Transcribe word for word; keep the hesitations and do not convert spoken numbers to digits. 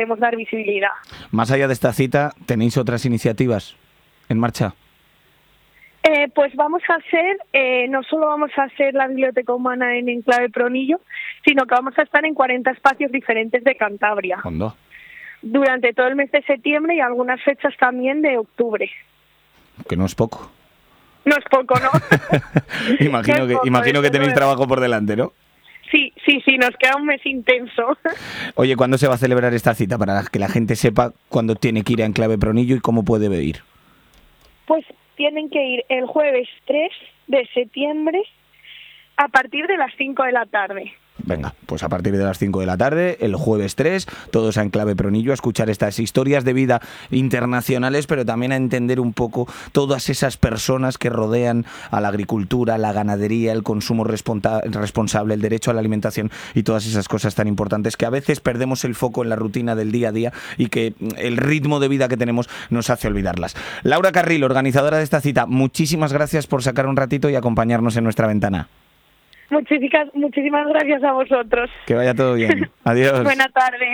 queremos dar visibilidad. Más allá de esta cita, ¿tenéis otras iniciativas en marcha? Eh, pues vamos a hacer, eh, no solo vamos a hacer la biblioteca humana en Enclave Pronillo, sino que vamos a estar en cuarenta espacios diferentes de Cantabria. ¿Cuándo? Durante todo el mes de septiembre y algunas fechas también de octubre. Que no es poco. No es poco, ¿no? imagino no es que, poco, imagino que tenéis no es... trabajo por delante, ¿no? Sí, sí, sí, nos queda un mes intenso. Oye, ¿cuándo se va a celebrar esta cita? Para que la gente sepa cuándo tiene que ir a Enclave Pronillo y cómo puede ir. Pues tienen que ir el jueves tres de septiembre a partir de las cinco de la tarde. Venga, pues a partir de las cinco de la tarde, el jueves tres, todos a Enclave Pronillo, a escuchar estas historias de vida internacionales, pero también a entender un poco todas esas personas que rodean a la agricultura, la ganadería, el consumo responsa- responsable, el derecho a la alimentación y todas esas cosas tan importantes que a veces perdemos el foco en la rutina del día a día y que el ritmo de vida que tenemos nos hace olvidarlas. Laura Carril, organizadora de esta cita, muchísimas gracias por sacar un ratito y acompañarnos en nuestra ventana. Muchísimas, muchísimas gracias a vosotros. Que vaya todo bien. Adiós. Buena tarde.